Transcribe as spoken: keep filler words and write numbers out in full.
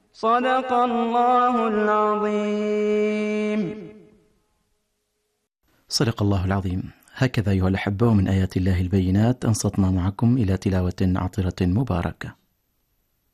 صدق الله العظيم. صدق الله العظيم. هكذا أيها الأحبة، من آيات الله البينات أنصتنا معكم إلى تلاوة عطرة مباركة.